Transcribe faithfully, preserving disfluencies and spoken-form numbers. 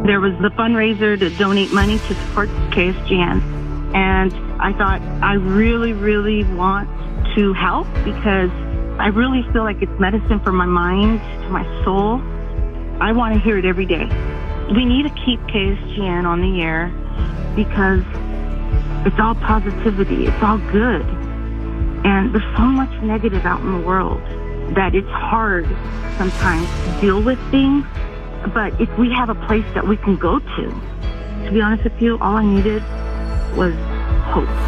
There was the fundraiser to donate money to support K S G N. And I thought, I really, really want to help because I really feel like it's medicine for my mind, to my soul. I want to hear it every day. We need to keep K S G N on the air because it's all positivity. It's all good. And there's so much negative out in the world that it's hard sometimes to deal with things. But if we have a place that we can go to, to be honest with you, all I needed was hope.